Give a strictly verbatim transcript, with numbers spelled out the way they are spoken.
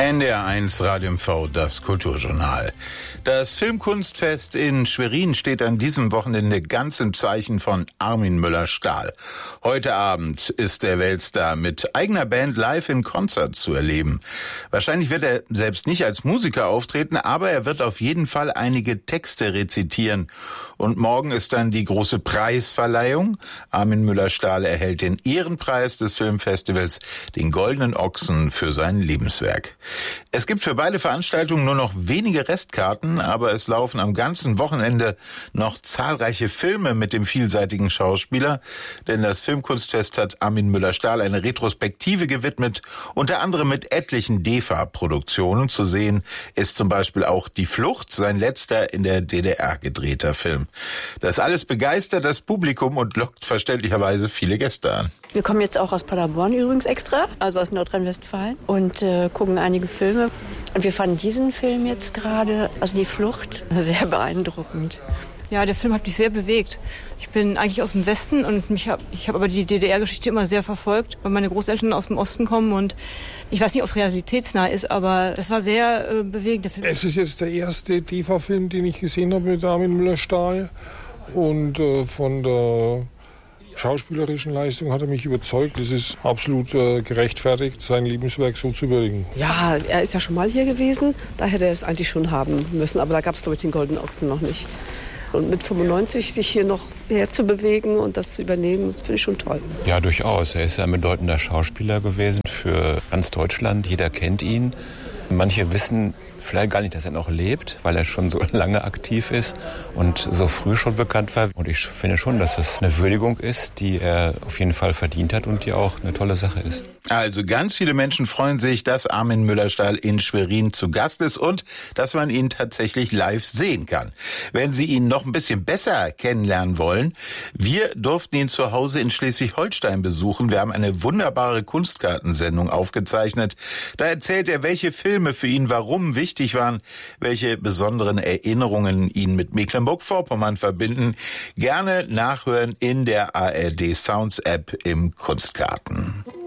N D R eins Radio M V, das Kulturjournal. Das Filmkunstfest in Schwerin steht an diesem Wochenende ganz im Zeichen von Armin Müller-Stahl. Heute Abend ist der Weltstar mit eigener Band live in Konzert zu erleben. Wahrscheinlich wird er selbst nicht als Musiker auftreten, aber er wird auf jeden Fall einige Texte rezitieren. Und morgen ist dann die große Preisverleihung. Armin Müller-Stahl erhält den Ehrenpreis des Filmfestivals, den Goldenen Ochsen, für sein Lebenswerk. Es gibt für beide Veranstaltungen nur noch wenige Restkarten, aber es laufen am ganzen Wochenende noch zahlreiche Filme mit dem vielseitigen Schauspieler, denn das Filmkunstfest hat Armin Müller-Stahl eine Retrospektive gewidmet, unter anderem mit etlichen D E F A-Produktionen. Zu sehen ist zum Beispiel auch Die Flucht, sein letzter in der D D R gedrehter Film. Das alles begeistert das Publikum und lockt verständlicherweise viele Gäste an. Wir kommen jetzt auch aus Paderborn übrigens extra, also aus Nordrhein-Westfalen, und äh, gucken einige Filme. Und wir fanden diesen Film jetzt gerade, also Die Flucht, sehr beeindruckend. Ja, der Film hat mich sehr bewegt. Ich bin eigentlich aus dem Westen und mich hab, ich habe aber die D D R-Geschichte immer sehr verfolgt, weil meine Großeltern aus dem Osten kommen und ich weiß nicht, ob es realitätsnah ist, aber das war sehr äh, bewegend, der Film. Es ist jetzt der erste D E F A-Film, den ich gesehen habe mit Armin Müller-Stahl und äh, von der schauspielerischen Leistung hat er mich überzeugt. Es ist absolut äh, gerechtfertigt, sein Lebenswerk so zu würdigen. Ja, er ist ja schon mal hier gewesen, da hätte er es eigentlich schon haben müssen, aber da gab es, glaube ich, den Goldenen Ochsen noch nicht. Und mit fünfundneunzig sich hier noch herzubewegen und das zu übernehmen, finde ich schon toll. Ja, durchaus. Er ist ein bedeutender Schauspieler gewesen für ganz Deutschland. Jeder kennt ihn. Manche wissen vielleicht gar nicht, dass er noch lebt, weil er schon so lange aktiv ist und so früh schon bekannt war. Und ich finde schon, dass das eine Würdigung ist, die er auf jeden Fall verdient hat und die auch eine tolle Sache ist. Also ganz viele Menschen freuen sich, dass Armin Müller-Stahl in Schwerin zu Gast ist und dass man ihn tatsächlich live sehen kann. Wenn Sie ihn noch ein bisschen besser kennenlernen wollen, wir durften ihn zu Hause in Schleswig-Holstein besuchen. Wir haben eine wunderbare Kunstkartensendung aufgezeichnet. Da erzählt er, welche Filme für ihn warum wichtig waren, welche besonderen Erinnerungen ihn mit Mecklenburg-Vorpommern verbinden. Gerne nachhören in der A R D Sounds App im Kunstkarten.